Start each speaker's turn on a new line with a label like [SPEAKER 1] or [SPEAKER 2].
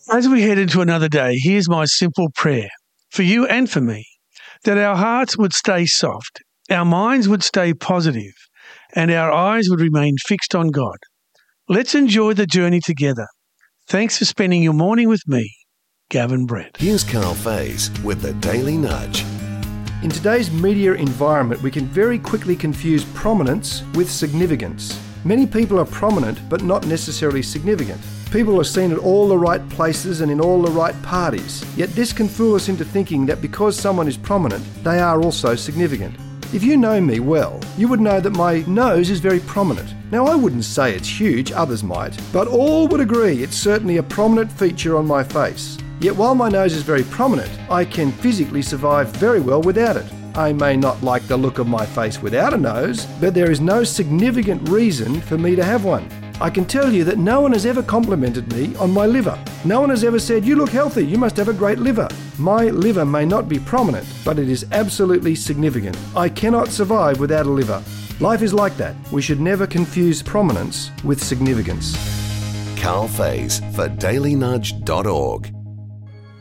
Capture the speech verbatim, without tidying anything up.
[SPEAKER 1] As we head into another day, here's my simple prayer for you and for me, that our hearts would stay soft, our minds would stay positive, and our eyes would remain fixed on God. Let's enjoy the journey together. Thanks for spending your morning with me, Gavin Brett.
[SPEAKER 2] Here's Carl Faze with the Daily Nudge.
[SPEAKER 3] In today's media environment, we can very quickly confuse prominence with significance. Many people are prominent, but not necessarily significant. People are seen at all the right places and in all the right parties. Yet this can fool us into thinking that because someone is prominent, they are also significant. If you know me well, you would know that my nose is very prominent. Now, I wouldn't say it's huge, others might, but all would agree it's certainly a prominent feature on my face. Yet while my nose is very prominent, I can physically survive very well without it. I may not like the look of my face without a nose, but there is no significant reason for me to have one. I can tell you that no one has ever complimented me on my liver. No one has ever said, "You look healthy, you must have a great liver." My liver may not be prominent, but it is absolutely significant. I cannot survive without a liver. Life is like that. We should never confuse prominence with significance.
[SPEAKER 2] Carl Faze for daily nudge dot org.